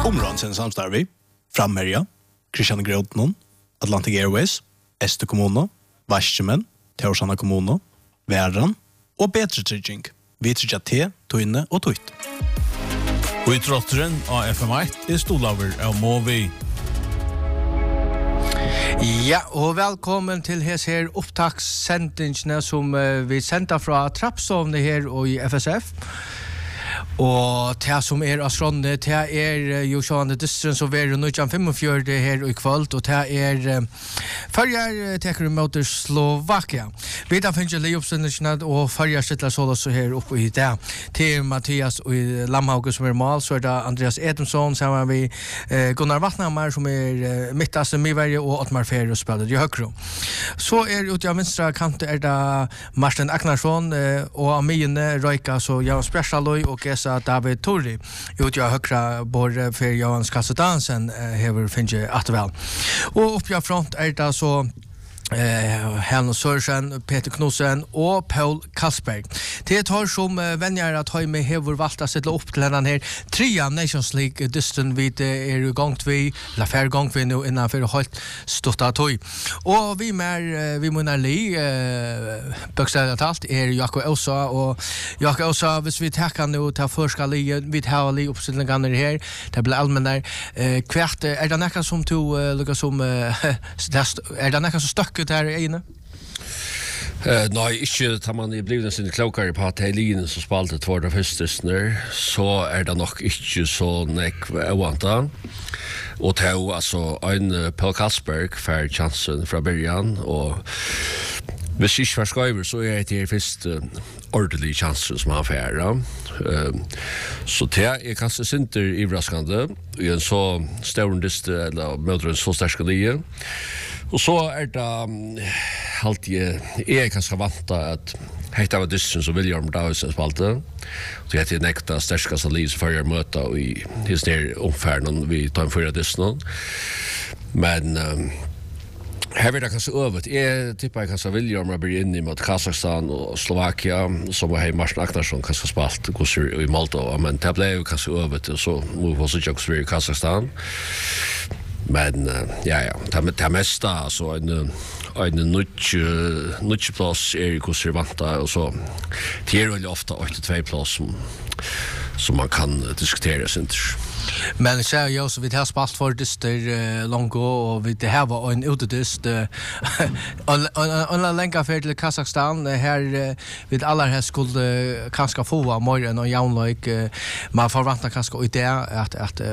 Områden samstarvi, Framherja, Christian Grotnon, Atlantic Airways, Este kommune, Varsjemen, Teorsana kommune, Væran og Betre Trygging. Vi trygger te, tøyne og tøyt. Og I trotteren av FM1 stolaver av Movi. Ja, og velkommen til her opptakssendingsene som vi sender fra Trappsovne her og I FSF. Og det som av Stronne, det jo sånn distren som er 1945 her I kvöld, og det Førjar teker mot Slovakia. Vi da finner leioppstundelsene, og Førjar sitter så også her oppe I det. Til Mathias og Lamhauge som mål, så det Andreas Edensson, sammen vi Gunnar Vatnhammar som mittaste Miverje, og Ottmar Ferre spiller I høyre. Så ute av vinstra kant det Martin Agnarsson, og av mine Røyka, så Jan Spjersaløy og Gesa David Torri. Ute av høyre bor for Johan Skassedansen hever finner atvel. Og oppe av front det så Helno Sørsen, Peter Knudsen og Paul Kalsberg. Det tar som venner at Høyme hever valgt å sette opp til denne her trea Nations League dysten vi I gang vi, eller færre gang vi nå innenfor holdt stått av tog. Og vi munner li, bøkstedet talt, Jakob Åsa, og Jakob Åsa, hvis vi takker nå til første li, vi tar li oppstillingene her, det blir allmenn der. Hvert, det nekka som to, lukka som, det nekka som støkker där inne? Nej, inte tar man I blivit sin klokare på att Helene som spalade två av höstesner, så det nog inte så ovanta. Och det alltså en Paul Kalsberg för chansen från början, och hvis ikke var skriver, så det først ordentlig chanser som han får. Så det kanskje sinter ivraskende I en så størrendiste, eller møter en så sterske lige. Og så det alltid, kanskje vant at hette av dysten som William Davidsen spalte. Så det nekta sterskeste lige som fører møter I hans nere omfærden vi tar en fyra dysten. Men här vill jag kanske övrigt. Jag tippar kanske William blir in I mot Kazakstan och Slovakia, som har Martin Agnarsson kanske spalt I Moldova, men det blev kanske övrigt, och så må vi också I Kazakstan. Men det mesta, alltså en nutjeplats I konservanta, och så det väl ofta 82 plats som man kan diskutera sin. Men jeg ser jo også, vi har spalt for dyster langt, og vi har var en utedyst en lenge fer til Kazakstan. Her vi aller her skulle kanskje få av morgen og jaunløyk. Man forventer kanskje ut det at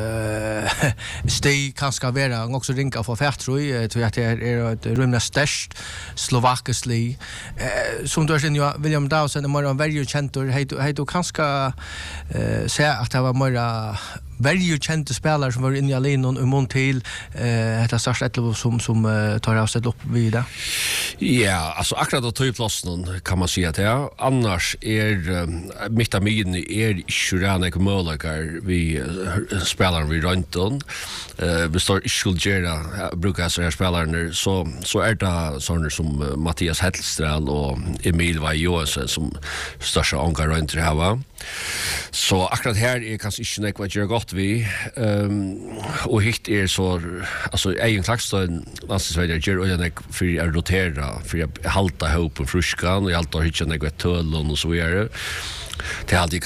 steg kanskje være også ringa for fætrøy, tror jeg at det et rymlig størst slovakisk li. Som du har sett, William Dawson var veldig kjentur. Hei du kanskje se at det var mer väldigt kända spelare som var inne I Alinon och Montil detta största ettlov som tar av sig upp vidare. Ja, alltså akkurat att ta I platsen kan man säga att det annars mitt av min Shuranek Mölagar vi spelar vi Rönton. Vi står I Schuldgera brukar så här spelare så det sådana som Mattias Hellstrand och Emil Vajosen som största angar Rönton här. Så akkurat här kanske inte något vad gör gott vi och hitt så alltså egen klackstön landslagsväder gör och jag för att rotera för att halta ihop och fruskan och allt har hitta något töl och så vidare. Det alltid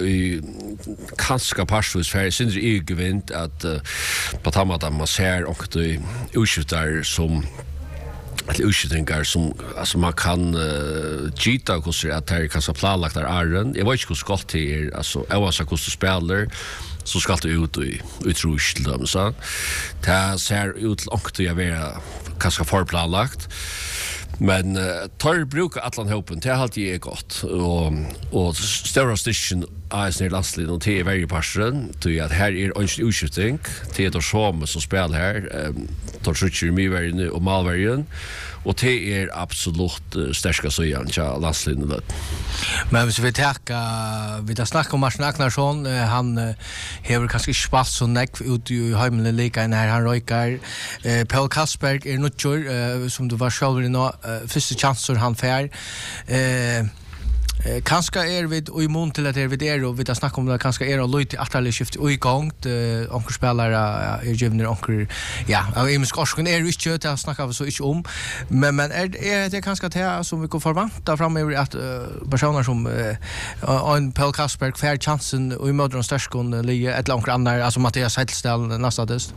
kanske passvis för syns I gevint att på tamata man ser och det utskjuter som utskjutningar som alltså man kan gita och så att det kanske planlagt där Arren. Jag vet inte hur skott det alltså jag var så kost spelar så ska det ut I utrust dem så. Det ser ut långt att vara kanske förplanlagt. Men tar brukar Atlant hopen det har alltid gott och stora station är ner landslid och det väldigt passen till att här en utskjutning till det som spelar här tar skjuter mig nu och Malvärjen och det absolut största så igen ja landsliden. Men hvis vi tar snakka om Martin Agnarsson, han hever kanskje ikke spalt så nekv ut I heimelen lika enn her han røykar. Paul Kalsberg nutjur, som du var selv I nå, første chanser han fær. Kanske är vi och immun till att vi är och vi har snackat om det kanske är och lite atterligt skift och igång onkel spelare är givna onkel ja i skorsken är ju inte att snacka så inte om men är det kanske det som vi kan förvänta framöver att personer som en Paul Kasperg fair chansen och i modern störskon ligger ett långt andra alltså Mattias Hellstel nästa test.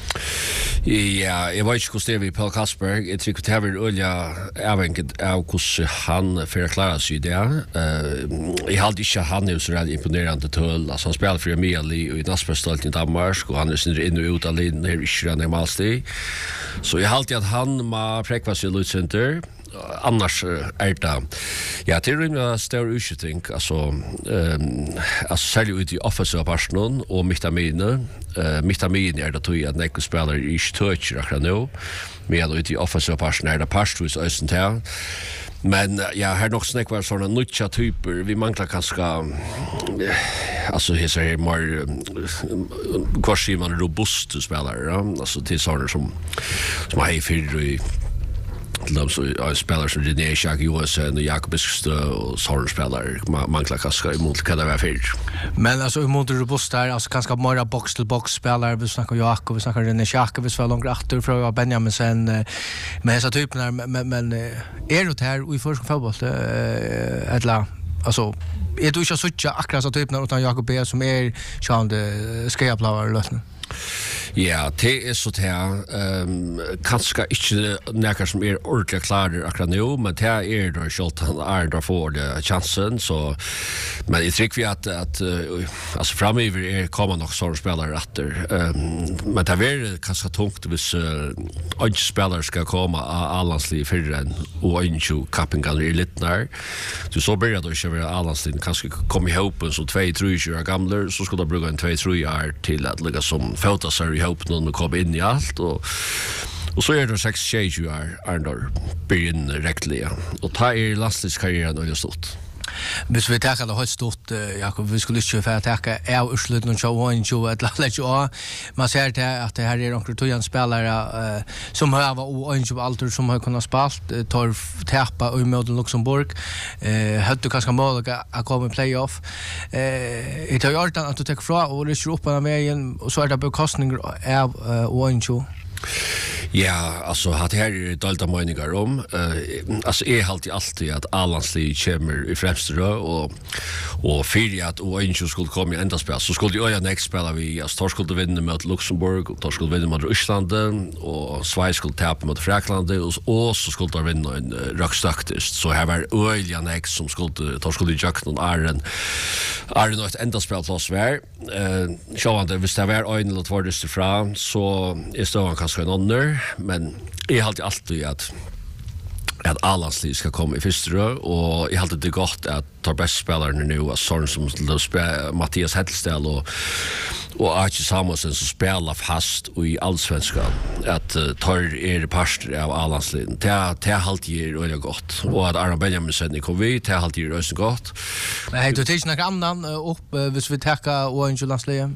Ja, jag vet inte hur det är vid Paul Kasperg. Jag tycker att det här är olja ävenket av hur han för att klara sig det. Jag hade inte han är så rätt imponerande tull. Alltså han spelar för Emil i Nasperstolt i Danmark och han är sin in och ut av linjen här i Kyrran i Malstig. Så jag hade att han må präkva sig Lutcenter. Annars är det ja, det är en stor utskjutning alltså särskilt ut i offensiva parten och mittamin är det tror jag att Nico spelar i touch akkurat nu men ut i offensiva parten är det pastus östen här men ja, här nog snack var såna nutcha typer vi manglar kanske alltså hesa är mer kanske man robust spelare alltså till såna som har för i så spelare som René Schack Johansson och Jakob Biskstö och sådana spelare manglar kanske emot kan det vara fel. Men alltså emot robust där alltså kanske mer box till box spelare vi snackar Jakob vi snackar René Schack vi så långt åter från Benjamin sen med dessa typerna men är det här i första fotboll eller alltså är du inte så akkurat så typerna utan Jakob B som är chande skaplar lösning. Ja, det är så här kanske inte näkar som är ordentligt klara akkurat nu, men det är då skjult han är då för det chansen så men jag tycker vi att alltså framöver är kommer nog sådana spelare åter men det är kanske tungt hvis en spelare ska komma allanslig förrän och inte kappingar i litnar. Du så börjar då köra allanslig kanske komma ihop så 2-3 år gamla så ska det bruka en 2-3 år till att ligga som fotasar ihop någon och komma in i allt och så är det 6 år är början rättliga och ta er landslagskarriären och det stort. Hvis vi tackar det har stort Jakob vi skulle inte för att tacka är urslut någon show och inte att lägga ju man ser det att det här är onkel Tojan spelare som har varit inte allt som har kunnat spela tar täppa i mot Luxemburg hade kanske möjlighet att komma i playoff det har gjort att du tar fra och det upp på vägen och så är det bekostning av och inte. Ja, alltså att det här är dolda meningar om alltså är alltid att Allansli kommer i främsta rö och för att Orange skulle komma i enda spel så skulle ju öja next spela vi alltså tor skulle vinna mot Luxemburg och tor skulle vinna mot Ryssland och Schweiz skulle tappa mot Frankland och så skulle de vinna en rockstaktist så här var öja next som skulle jack någon är det något enda spel plus var sjåvande visst det var en eller två dyster fram så är det kanske en annan men jag har alltid att Allansli ska komma i första rö och jag har alltid det gott att ta bäst spelarna nu och sån som Mattias Hellstel och Archie Samuelsen som spelar fast i allsvenskan att tar parster av Allansli det har alltid väldigt gott och att Aron Benjamin kom vi det har alltid väldigt gott. Men hej du tänker några annan upp hvis vi tackar Orange Landsliga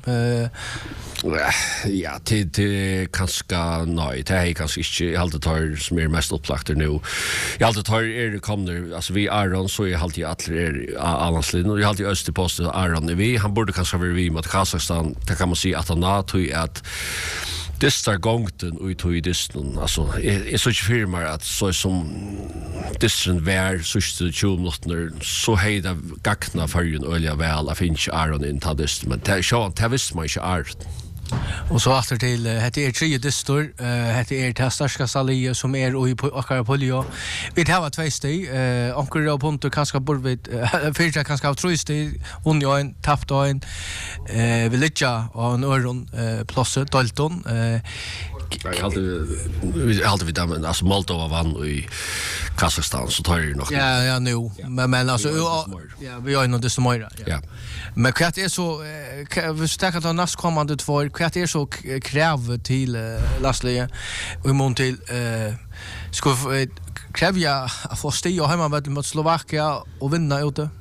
ja det kanske nej det är kanske inte jag alltid tar som är mest upplagt nu jag alltid tar kommer alltså vi Aron så är alltid Allansli och jag alltid österpost Aron vi han borde kanske vara vi mot Kazakstan det kan man säga att han tror att distar gångten och ut i distan alltså är så firmar att så som distan vär så 20 minuter så hejda gakna förrän olja väl att finns Aron in ta dist men det visst man inte är. Och så efter till det 3 distor det starka salie som är i Akarapolio. Vi har 2 steg onkel och punkt kanske borde vi för kanske ha 3 steg union tappt en Villager och en öron plus Dalton jag hade vi där alltså Moldova vann i Kazakstan så tar det nog. Ja nu men alltså ja vi har ju nog det som mer. Ja. Men kvart är så vi stäcker då nästkommande 2 kvart är så kräv till Laslie och imon till ska kräva att få steg hemma mot Slovakia och vinna ute.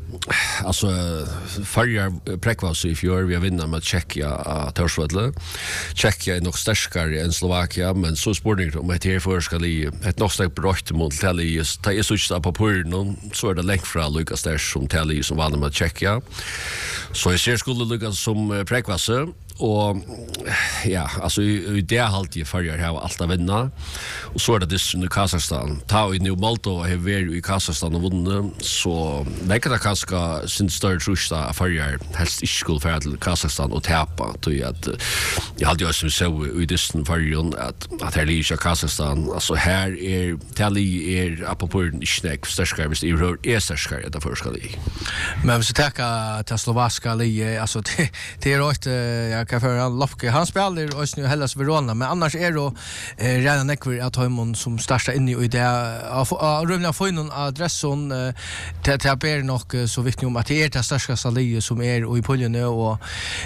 alltså förjar prekvas i fjör vi har vinna med Tjeckia Torsvadle. Tjeckia är nog starkare än Slovakia, men så spårning om att här för ska li ett nog starkt brott mot Tali ta är så just på pullen så är det länk från Lucas där som Tali som vann med Tjeckia. Så jag ser skulle Lucas som prekvas. Och ja, alltså i det halt ju förjar här allt att vinna. Och så är det i Kazakstan. Ta i nu Moldova har varit i Kazakstan och vunnit, så det kan kanske sin större trusta förjar helst inte skulle färd till Kazakstan och täpa till att jag hade ju som så i distan förjon att här ligger Kazakstan, alltså här är Tali apropå inte starkare visst är starkare där forskare. Men så tacka till Slovakia lige, alltså det är rätt jag kan för Lofke han spelar och nu Hellas Verona, men annars är då redan ekvar att ha som starta in i det rumla få någon adresson till att ber nog så viktigt om att det är det starka salie som är och i pullen och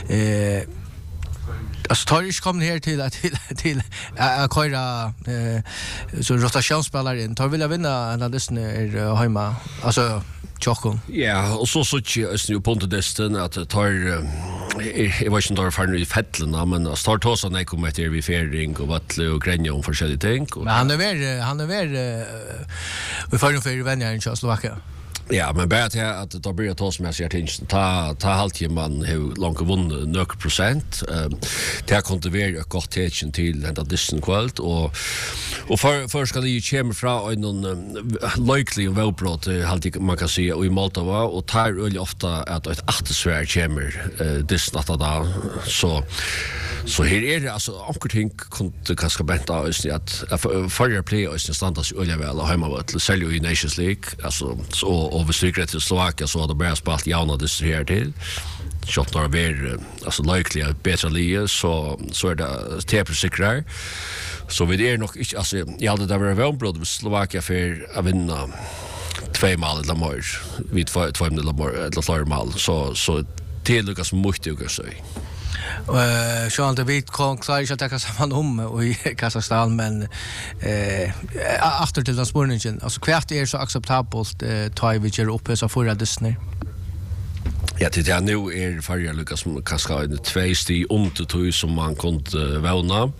alltså tar ju kom här till att köra så rotationsspelaren tar vill vinna när det är hemma alltså Tjockon. Ja, och så är ju på desten att tar jag var inte där för i fettlarna, men start oss när kommer till vi färding och vattle och gränja om forskjellige ting. Men han är väl vi får ju för vänner i Tjeckoslovakien. Ja, men bara till att det blir ta som jag ser ting ta halvtid man hur långt vunnit några procent. Det kunde vara gott tecken till den dissen kvalt och för ska det ju komma från någon likely och välbrott halvtid man kan se i Moldova och tar öl ofta att ett atmosfär kommer dissen att då så här är det alltså omkring kunde kanske bänta oss att förra play oss standards öl väl hemma vart sälja i Nations League alltså så och vi tycker till Slovakia så hade bara spalt jauna det här till. Shot några mer alltså likely att bättre liga så är det täpprsikrar. Så vi är nog inte alltså jag hade där var välbrott med Slovakia för att vinna 2 mål eller mer. Vi 2 eller fler mål så till Lucas mycket så. Så han det vet klarar inte att ta samman om i Kazakstan, men efter till den spårningen alltså kvärt är så acceptabelt tar vi ger upp så förra Disney. Ja, det är nu är förra Lucas som kanske en 2 steg under tog som man kunde våna.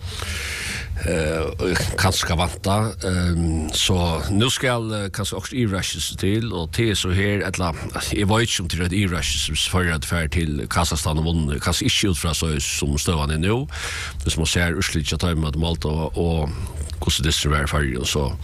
Kanske vanta så nu ska kanske också i-rushes till och till så här eller jag vet inte om det är i-rushes för att färd till Kazakstan och vunnit kanske inte ut från så som stövan är nu det som man ser urslitja ta med Malta och hur det ser ut för så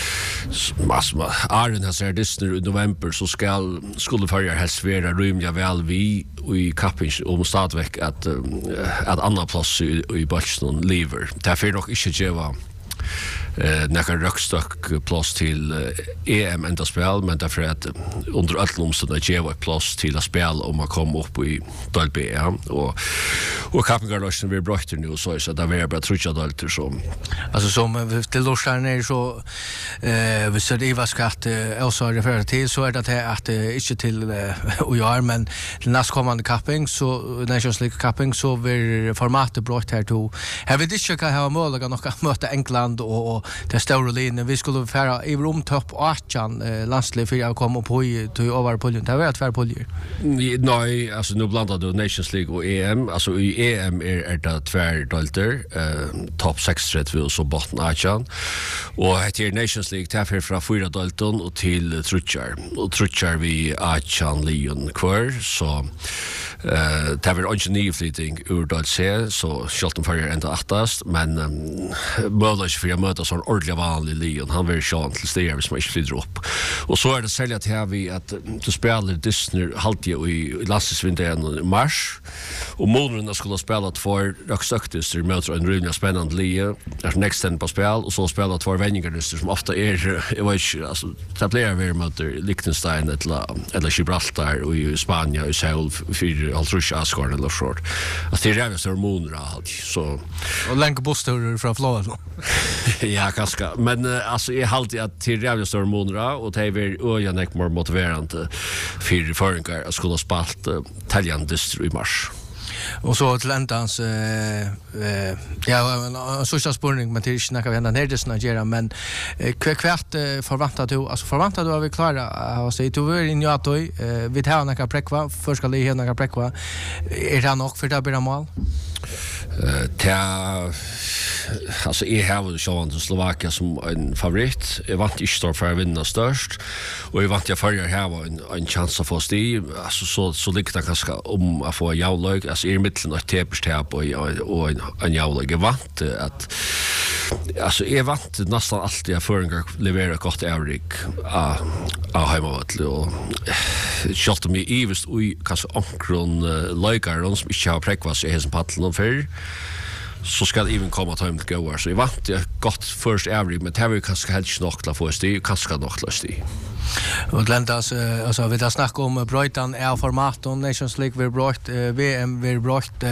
massor Arden har sagt det i november så skulle förra helst vara rymliga väl vi i kapping om stadväck att andra plats i Boston lever därför dock inte geva några rockstock plats till EM ända spel, men därför att under alla omständigheter geva plats till att spela om man kommer upp i del B och Kappingarlösen vi brötter nu så där vi är bara trutja dalter så alltså som till Lorsarn är så vi ser det var skatt också refererar till så är det att inte till och jag men till nästkommande Kapping så Nations League Kapping så vi formatet brött här då här vet inte kan ha möjlighet att möta England och det stora linjen vi skulle fara i rum topp 8 landslig för att komma på till över på det var tvär på det. Nej, alltså nu blandar du Nations League och EM. Alltså i EM är det tvär dalter topp 6 rätt vi så botten 8 och heter Nations League därför från 4 dalton och till Trutchar vi 8 Leon kvar så det var inte ny flytting ur dal C så Schalton för ända 8 men möjligt för att möta sån ordentlig vanlig Leon han vill sjön till steg som inte flyter upp och så är det sälja till vi att du spelar Disney halvtid i Lassesvintern i mars och månaderna skulle spela 2 rocksöktister möter en rymliga spännande Leon next end på spel och så spela 2 väningarlister som ofta är jag vet inte alltså tablerar vi möter Liechtenstein eller Gibraltar och i Spanien i Seoul för Altrusha Asgard eller short att det är så månader så och länka bostur från Florida. Ja, kanske. Men alltså är alltid att till jävla stora månader och det är öjan ek mer motiverande för föringar att skulle spalt Italian distri i mars. Och så till ändans ja, en sista spårning, men det är inte något vi ändå närdelsen att göra, men kvärt förväntar du, alltså förväntar du att vi klarar att säga, du är in i att vi tar några präckva, först ska det några präckva, är det nog för det blir mål? Alltså jag har sjån till Slovakia som en favorit. Jag vant inte står för att vinna störst. Och jag vant jag förra här en chans att få sti. Alltså så liknar det ganska om att få javlög. Alltså i mitten ett teperstäp och en javlög. Jag vant att alltså jag vant nästan alltid att föringar levererar gott avrik av hemmavattel och kjalt mig ivist ui kanske omkron löjgar som inte har präckvas i hesen paddlen och för så ska det även komma till goar. Så jag vant jag gott först avrik, men det här är kanske helst nog till att få sti, kanske nog till att sti. Och Lentas, alltså vi har snackat om bröjtan är formaten, Nations League vi bröjt, VM vi bröjt,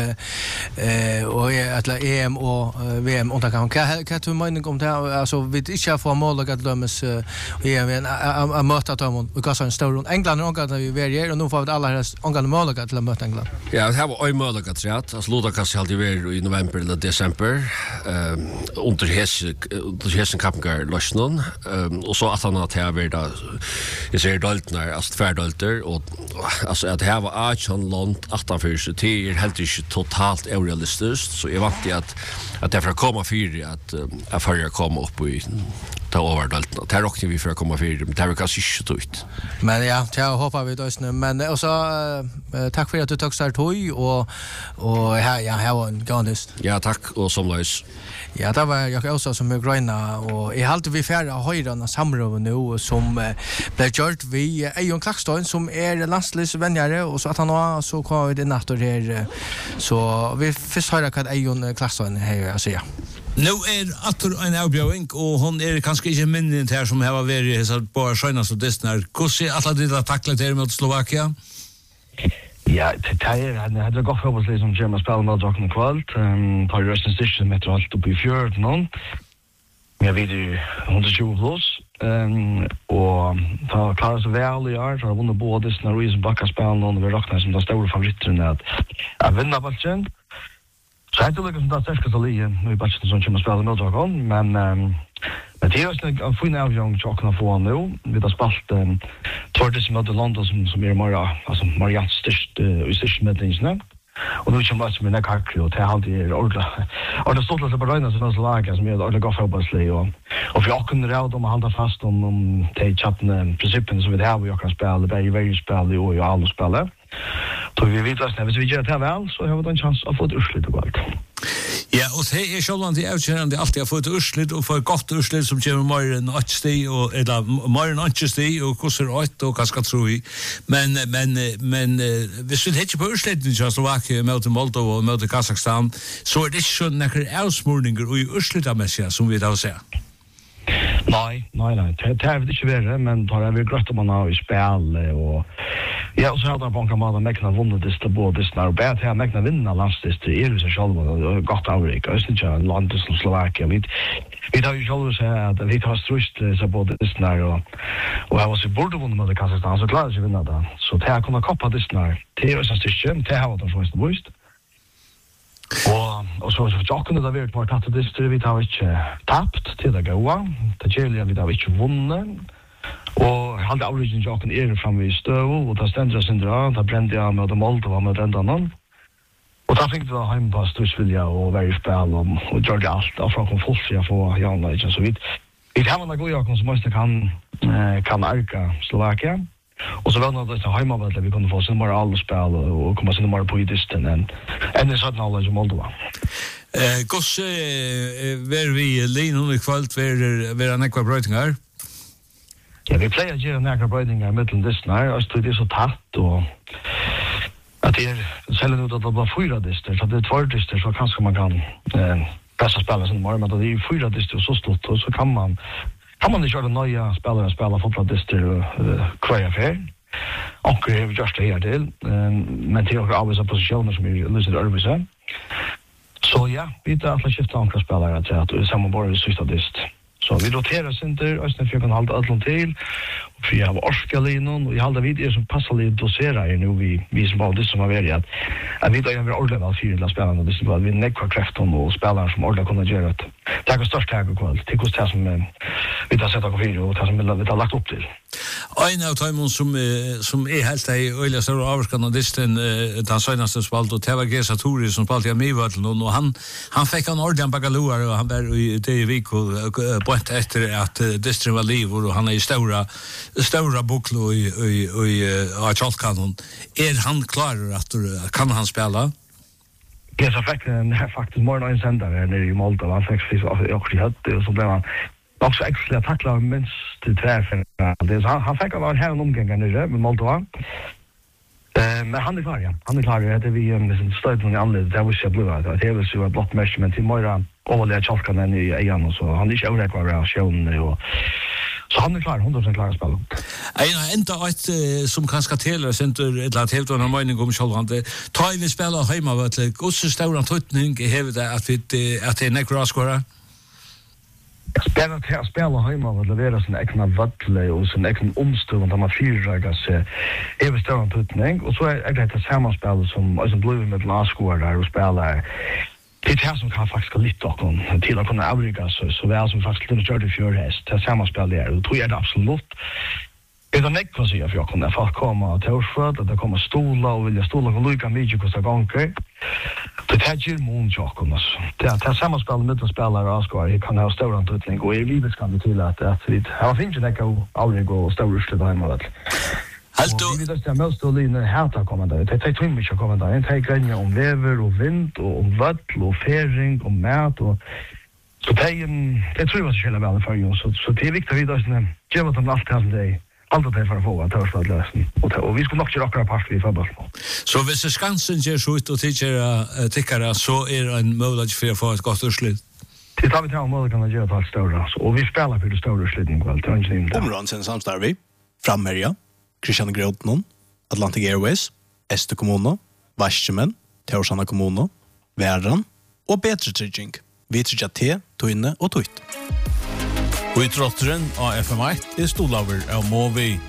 och EM och VM undergång. Kan du mening om det? Alltså vi inte får mål att dömas EM att möta dem och kasta en stor England och att vi väljer och nu får vi alla här angående mål att möta England. Ja, det här var en mål att säga att alltså Luda kanske alltid var i november eller december under hessen kappingar lösnon och så att han har tävlat där jag ser daltnar alltså tvärdalter och alltså att det här var Archon långt 18 till helt inte totalt orealistiskt, så jag vant att därför komma fyra att förra komma upp i ta overdaltna. Det här råkade vi för att komma fyra, men det här var kanske inte ut. Men ja, det hoppar vi då nu. Men också tack för att du tog så här tog och här var en gandist. Ja, tack och somlös. Ja, det var jag också som är gröna och jag hade vi färra höjrarna samråd nu som blev gjort vi Ejon Klackstein som är landslisvänjare och så att han har så kom vi det natt och här så vi först höra vad Ejon Klackstein här att säga. Nu är en avbjøring, och hon är kanske inte minnen till som har varit så bara skönas och dessnar. Hur ser alla det tacklat er mot Slovakia? Ja, det hade gått förhoppningsvis som German spelade med Jocken Kvalt. Tar ju rösten station med allt upp i fjörd någon. Jag vet ju 120 plus. Och ta klarar sig väl i år. Har vunnit både sina Ruiz Backa spelen och vi räknar som den stora favoriten att vinna matchen. Så jag tror liksom det särskilt att ligga nu i matchen som German spelade med Jocken, men det är ju en fin avgång Jocken att få nu. Vi har spelat tvärtom mot London som är Marians störst utstyrsmedlingen. Och nu kommer vi med Kakri och det är alltid ordentligt. Och det står att Barina som är så laga som är ordentligt gaffarbaslig och vi har kunnat råda om att hålla fast om de chatten principen som vi har vi kan spela det är väldigt spel och alla spelar. Så vi vet att när vi gör det här väl så har vi en chans att få ett urslit och allt. Ja, och det är självant i avkärande alltid att få ett urslit och få ett gott urslit som kommer mer än 8 steg eller mer än 8 steg och kostar 8 och kanske tror jag. Men hvis vi inte på ursliten i Slovakia mot Moldova och mot Kazakstan så är det inte så några avsmurningar och i urslitamässiga som vi då säger. Nej. Det är inte värre, men det är väl gott om man har i spel och ja, och så hade man kan man mäkna vunnit det både snart och bättre här mäkna vinna landstis till EU så själva och gott Amerika. Jag syns ju landet som Slovakia. Vi har ju själva så att vi har strust så både snart och jag var så borde vunnit med Kazakstan så klart att vinna det. Så det här kommer koppa det snart. Det är så styrken, det har varit först boost. Och så jag kunde det vara på att det vi har inte tappt till det goa. Det gäller vi har inte vunnit. Och hade origin Jocken är fram vid stöv och där ständra syndra, där brände jag med de Moldova med den annan. Och där fick det hem på Stursvilja och varje spel och gjorde allt och från Folsia för Janna och så vid. Vi har några goda Jocken som måste kan arka Slovakia. Och så var det så hemma vi kunde få sin mer alla spel och komma sin mer på idisten än det sådana alla som Moldova. Gosse ver vi Lenon i kvalt ver en ekva brøytingar. Ja, vi pleier å gjøre nære brøydinger mellom distene, og det er så tatt, og at det selv ut at det var 4 dister, så det er 2 dister, så kanskje man kan pressa spela sin morgen, men det er 4 dister så stort, og så kan man ikke gjøre nøye spillere spela fotballdister hver affær. Anker har vi gjort det her til, men til å avvise posisjoner som er lyset arbeidse. Så ja, vi tar alle skiftet anker spillere til at vi sammen bare i siste dist. Så vi roterar center, östen för kan hålla allt till. Och vi har orskalinen och I halda vid som passar lite dosera nu vi som har det som har varit att vi då är ordentligt väl fyra spelarna det som vi nekvar kraften och spelare som ordentligt kunna göra det. Det är störst tag och kval. Det kostar som vi har sett på video och det som vi har lagt upp till. En av dem som helt i öliga stora avskan disten den senaste spalt och Teva Gesatori som spalt I Mivötlen och han fick en ordentlig bagaloar och han var I det vik och point efter att disten var liv och han I stora buklo I Chalkanon. Han klar att kan han spela? Ja, så faktiskt morgon en sändare nere I Malta och han fick också I hötte och så blev han också extra tacklar minst till träffen. Han fick av här en omgång nere med Moldova. Men han klar, ja. Han klar. Det är vi med stöd från anledning. Det var så blåa. Det var så blått measurement till morgon. Överliga Chalkan I igen och så. Han är inte överrätt vad reaktionen och så han klar, 100% klar att spela. Enda ett som kanske täller center ett lat helt annan mening om självande. Ta vi spela hemma vet du. Och så stor antydning hävd det att det är nekroskora. Spela hemma och leverera sin egna vattle och sin egen omstund där man fyrragar sig över stor antydning och så är det ett sammanspel som blir med laskor där och spelar. Det är som kan faktiskt lite och till att kunna avryga så väl som faktiskt lite gör det för häst. Det sammanspel där och tror jag det absolut. Det är näck vad jag får kunna få komma till Orsford att det kommer stola och vilja stola och lucka mycket kostar gånger. Det täger månjocken så. Det är sammanspel med spelare och skor kan ha stor antydning och I livet kan det till att vi har finns det kan avryga och stor slut hemma. Vi vet att mest och linje här kommer där. Det är två mycket kommer där. Det är grejer om väder och vind och om vatten och färing och mat och så det tror jag ska väl för ju så det är viktigt att vi då sen ge vad de allt kan det. Allt det för att få att ta oss lösen. Och vi skulle nog köra part I fotboll. Så hvis det Skansen ger så ut och tycker så är en möjlighet för att få ett gott urslut. Det tar vi till om kan göra allt stora och vi spelar för det stora urslutet väl till ingen. Områden sen samstar vi. Frammerja. Christian Grodnon, Atlantic Airways, Este Kommuno, Varsjemen, Teorsana Kommuno, Värran och Bättre Trygging. Vi tryggar te, toinne och tutt. Och I trotteren av FM1 stolaver av Movi.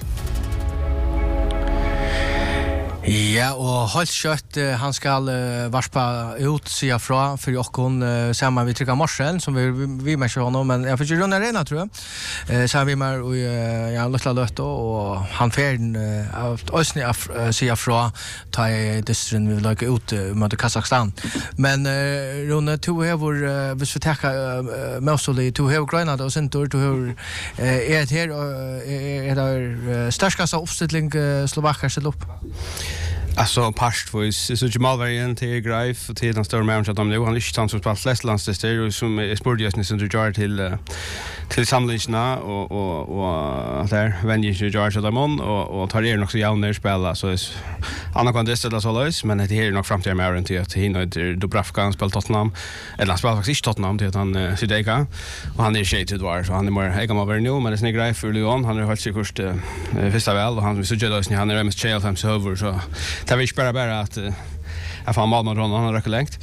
Ja, och helt kött han ska varspa ut sig fra för jockon samma vi trycka morsen som vi märker honom men jag försöker runna rena tror jag. Så vi mer och jag lilla lött och han färden att ösni sig fra ta distrin vi vill lägga ut mot Kazakstan. Men Rune to har vis vi tacka mostly to have Grenada och sen to är det här är det starkaste uppställning Slovakien ställer upp. Alltså pastvis så ju Malvarien till Greif och till den stora matchen de nu han är inte som spelar flest landstäder och som är sportjästen som drar till samlingarna och där vänjer sig George Damon och tar er också jävnar spela så är andra kan det ställa så lös men det är nog fram till Marin till att hinna Dubravka han spelar Tottenham eller han spelar faktiskt Tottenham till att han Sydeka och han är shaded var så han är mer egen över nu men det är Greif för Lyon han har hållit sig kurs första väl och han så gör han är med Chelsea så över så det vill bara att jag får mal med honom han räcker längt.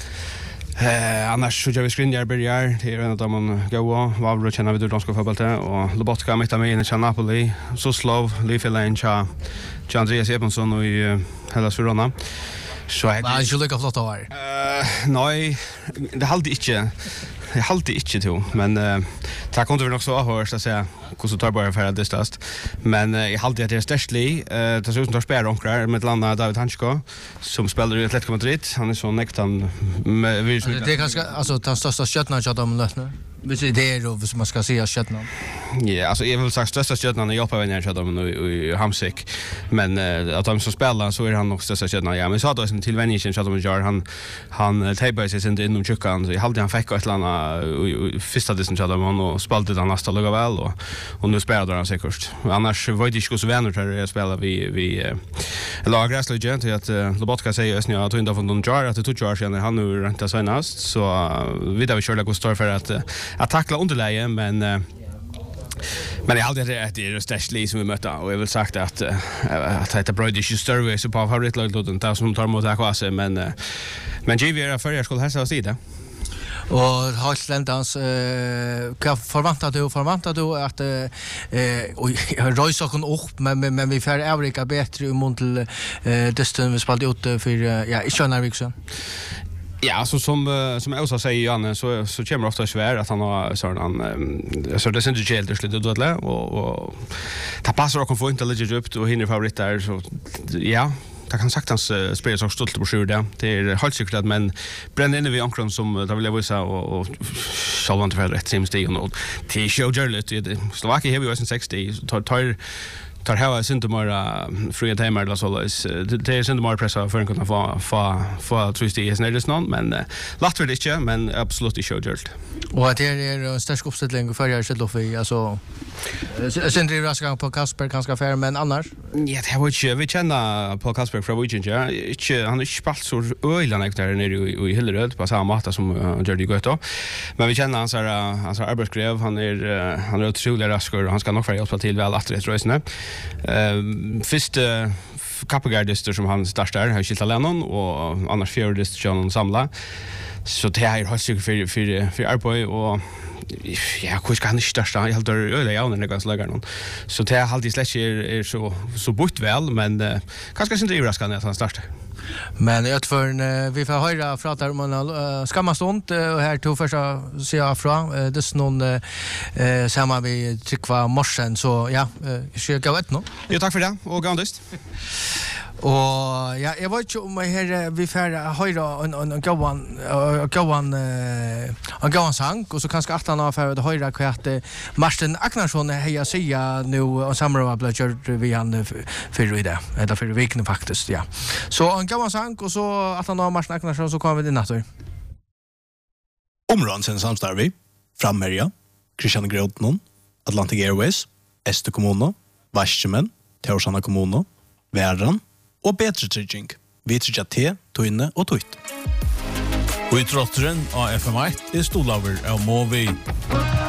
Annars så jag vi skrinjar börjar till en av dem gå vad vi känner vi då ska fotboll till och Lobotka mitt med i Napoli så slov Lifeline cha Andreas Ebensson och I Hellas Verona. Så jag skulle lycka flott av här. Nej, det hade inte jag hade inte till men det kunde vi nog så hörs att säga hur så tar bara för det störst men jag hade att det är störstlig det så som spelar onklar med landa David Hansko som spelar I Atletico Madrid han är så nektan det är ganska alltså den största stjärnan jag de lösnar vis det är då som man ska säga stjärnan. Ja, alltså jag vill säga största stjärnan I Japan när jag de I Hamsik men att de som spelar så är han nog största stjärnan ja men så hade jag till vänjen så de gör han tejpade sig sen inom chukan så jag hade han fick ett landa första dissen så de och spelade den nästa lugga väl och nu spelar han säkert annars var det inte så vänner där jag spelar vi lagras legend att Lobotka säger att jag tror inte från de jar att det tog jar sen han nu renta senast så vi där vi körde gå för att tackla underläge men jag hade det är störstlig som vi mötte och jag vill sagt att det bröd inte större så på favoritlaget då som tar mot AKS men GV är för jag skulle hälsa oss i det. Och Halslandans vad förväntar du att röjsa kon upp men vi får Afrika bättre mot till dessutom vi spalt ut för ja i Könarviksen. Ja, alltså som Åsa säger Janne så kommer ofta svär att han har så det syns ju helt det slutet då och ta passar och få inte legit upp och hinner favorit där så ja. Det kan sagt hans spelar så stolt på sjur det. Det är helt säkert men bränner inne vid ankron som där vill jag visa och själva inte för rätt simstig och till show journalist Slovakia har vi ju 60 tar här syntemara fria timer eller så det är syntemara pressa för att kunna få trust i snädes någon men lätt för det inte men absolut i showjolt. Och det är en stark uppställning för jag skulle för alltså sen det raska på Kasper ganska fair men annars ja det var ju vi känner på Kasper från Wigen ja inte han är spalt så öland där nere i Hilleröd på samma matta som Jordi Göto men vi känner hans arbetsgrev han är otroligt rask och han ska nog få hjälpa till väl att det rösna första kappagardister som han startar har skilt Lennon och annars fjärdest John samla så det är har sig för Arboy och ja, hur ska han inte starta? Jag håller öle jag när ganska lägger någon. Så det är alltid släck är så bort väl men kanske inte överraskande att han startar. Men jag för vi får höra prata om en skammastund och här tog första se afra det är någon samma vi tryckva morsen så ja ska gå ett nu. Ja tack för det och gandist. Och ja jag vet ju om här vi får höra en gåvan sang och så kanske att han har för höra kvart Martin Agnarsson heja säga nu och samråd blir gjort vi han för det eller för veckan faktiskt ja. Så en gåvan sang och så att han har Martin Agnarsson så kommer vi in natur. Områden samstarvi Frammerja, Christian Grotnon, Atlantic Airways, Este Kommuno, Varsjemen, Teorsana Kommuno, Värran og Betre Trygging. Vi trygger te, tøyne og tøyt. Og i trotteren av FM1 er stolaver av Movi.